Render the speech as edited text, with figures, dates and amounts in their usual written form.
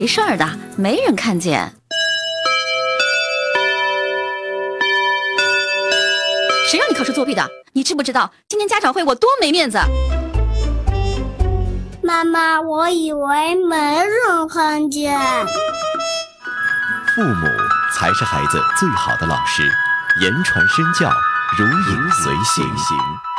没事儿的，没人看见。谁让你考试作弊的？你知不知道今天家长会我多没面子？ 妈妈，我以为没人看见。 父母才是孩子最好的老师，言传身教，如影随形。